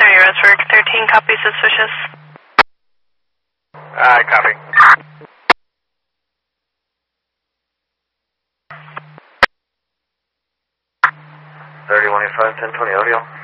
30 Roseburg, 13 copies suspicious. Copy. 3185, 1020 audio.